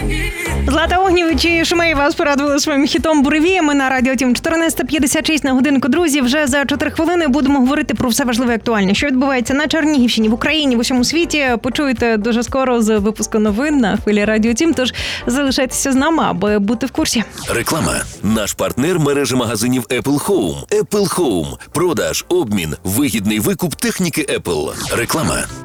Злата Огнєвіч і Шумей вас порадували своїм хітом «Буревіє». Ми на Радіо Тім. 14:56 на годинку, друзі. Вже за 4 хвилини будемо говорити про все важливе і актуальне. Що відбувається на Чернігівщині, в Україні, в усьому світі. Почуєте дуже скоро з випуску новин на хвилі Радіо Тім. Тож залишайтеся з нами, аби бути в курсі. Реклама. Наш партнер – мережа магазинів Apple Home. Apple Home. Продаж, обмін, вигідний викуп техніки Apple. Реклама.